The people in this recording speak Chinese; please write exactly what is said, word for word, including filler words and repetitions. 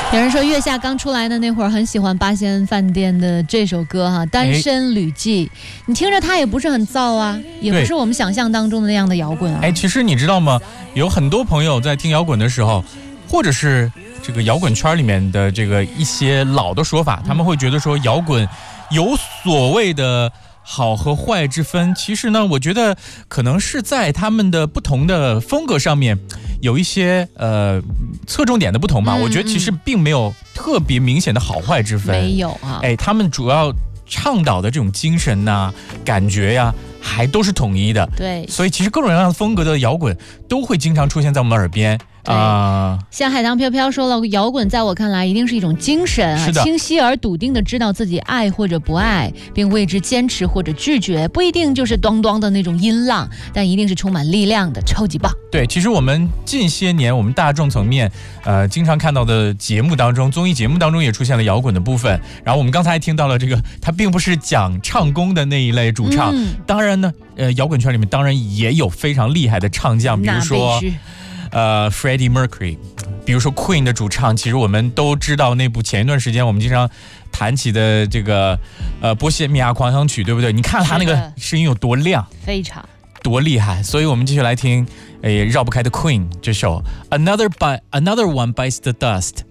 有人说月下刚出来的那会儿很喜欢八仙饭店的这首歌哈，《单身旅记》，你听着它也不是很燥啊，也不是我们想象当中的那样的摇滚啊。 哎，其实你知道吗？有很多朋友在听摇滚的时候，或者是这个摇滚圈里面的这个一些老的说法，他们会觉得说摇滚有所谓的好和坏之分。其实呢，我觉得可能是在他们的不同的风格上面有一些呃侧重点的不同吧。嗯嗯我觉得其实并没有特别明显的好坏之分， 没有啊。 哎，他们主要倡导的这种精神呐、啊、感觉呀、啊，还都是统一的。 对， 所以其实各种各样的风格的摇滚都会经常出现在我们耳边。啊、呃， 像海棠飘飘说了，摇滚在我看来一定是一种精神啊，清晰而笃定的知道自己爱或者不爱，并为之坚持或者拒绝，不一定就是咚咚的那种音浪，但一定是充满力量的，超级棒。 对，其实我们近些年我们大众层面，呃，经常看到的节目当中，综艺节目当中也出现了摇滚的部分。然后我们刚才还听到了这个，它并不是讲唱功的那一类主唱，嗯、当然呢，呃，摇滚圈里面当然也有非常厉害的唱将，比如说。呃 ，Freddie Mercury， 比如说 Queen 的主唱，其实我们都知道那部前一段时间我们经常谈起的这个呃波西米亚狂想曲，对不对？你看他那个声音有多亮， 非常多厉害。所以我们继续来听，诶，绕不开的 Queen 这首 Another by Another One Bites the Dust。